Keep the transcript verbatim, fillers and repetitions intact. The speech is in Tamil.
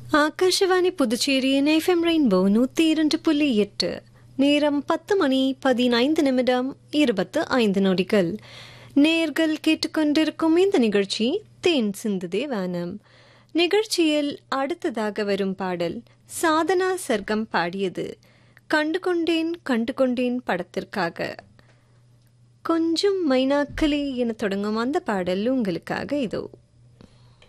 ஆகாஷவாணி புதுச்சேரியின் எஃப்எம் ரெயின்போ நூத்தி இரண்டு புள்ளி எட்டு. நேரம் பத்து மணி பதினைந்து நிமிடம் இருபத்து ஐந்து நொடிகள். நேர்கள் கேட்டுக்கொண்டிருக்கும் இந்த நிகழ்ச்சி தேன் சிந்துதே வானம். நிகழ்ச்சியில் அடுத்ததாக வரும் பாடல் சாதனா சர்க்கம் பாடியது கண்டு கொண்டேன் கண்டு கொண்டேன் படத்திற்காக. கொஞ்சம் மைனாக்களே என தொடங்கும் அந்த பாடல் உங்களுக்காக இதோ.